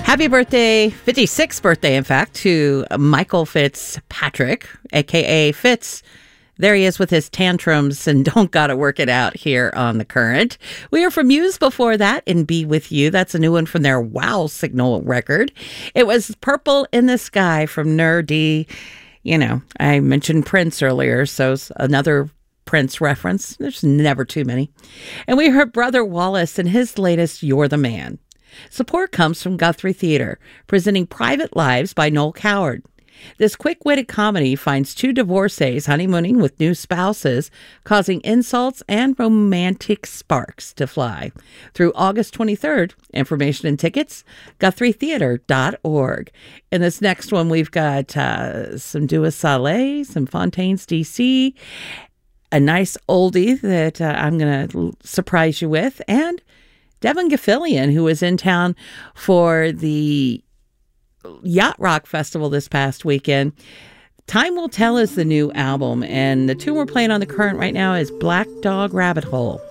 Happy birthday, 56th birthday, in fact, to Michael Fitzpatrick, a.k.a. Fitz. There he is with his tantrums and don't gotta work it out here on The Current. We are from Muse before that in Be With You. That's a new one from their Wow Signal record. It was Purple in the Sky from Nerdy. You know, I mentioned Prince earlier, so it's another Prince reference. There's never too many. And we heard Brother Wallace in his latest You're the Man. Support comes from Guthrie Theater, presenting Private Lives by Noel Coward. This quick-witted comedy finds two divorcees honeymooning with new spouses, causing insults and romantic sparks to fly. Through August 23rd, information and tickets, GuthrieTheater.org. In this next one, we've got some Dua Saleh, some Fontaines DC, a nice oldie that I'm going to surprise you with, and Devin Gilfillian, who was in town for the Yacht Rock Festival this past weekend. Time Will Tell is the new album, and the tune we're playing on The Current right now is Black Dog Rabbit Hole.